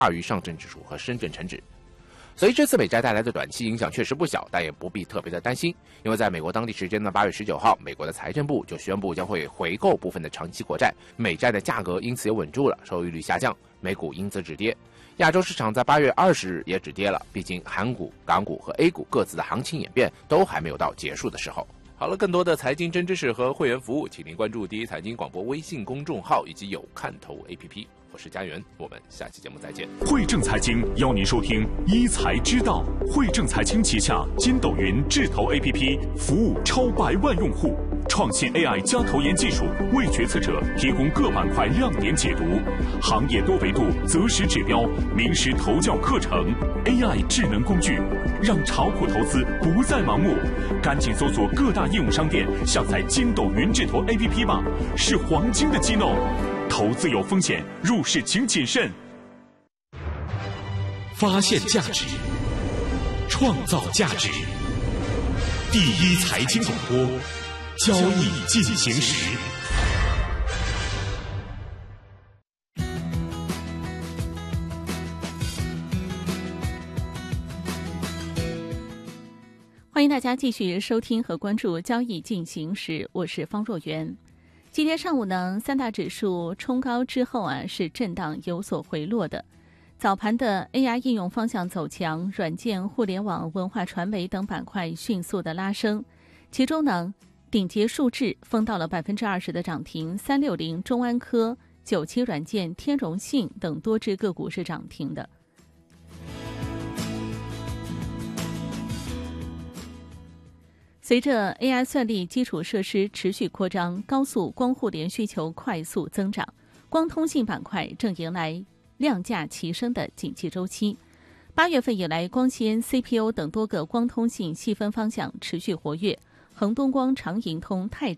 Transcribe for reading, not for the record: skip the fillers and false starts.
于上证指数和深圳成指。所以这次美债带来的短期影响确实不小，但也不必特别的担心，因为在美国当地时间的8月19号，美国的财政部就宣布将会回购部分的长期国债，美债的价格因此也稳住了，收益率下降，美股因此止跌。亚洲市场在8月20日也止跌了，毕竟韩股、港股和 A 股各自的行情演变都还没有到结束的时候。好了，更多的财经真知识和会员服务，请您关注第一财经广播微信公众号以及有看头 APP。我是家园，我们下期节目再见。 汇正财经邀您收听一财之道。汇正财经旗下筋斗云智投 APP 服务超100万用户，创新 AI 加投研技术，为决策者提供各板块亮点解读，行业多维度择时指标，名师投教课程 ，AI 智能工具，让炒股投资不再盲目。赶紧搜索各大应用商店，下载筋斗云智投 APP 吧，是黄金的机能。投资有风险，入市请谨慎。 发现价值，创造价值。第一财经广播，交易进行时。 欢迎大家继续收听和关注交易进行时，我是方若元。今天上午呢，三大指数冲高之后是震荡有所回落的。早盘的 AI 应用方向走强，软件、互联网、文化传媒等板块迅速的拉升。其中呢，顶级数智封到了20%的涨停，360、中安科、97软件、天融信等多只个股是涨停的。随着 AI 算力基础设施持续扩张，高速光互联需求快速增长，光通信板块正迎来量价齐升的景气周期。8月份以来，光纤、CPU 等多个光通信细分方向持续活跃，恒东光、长盈通、泰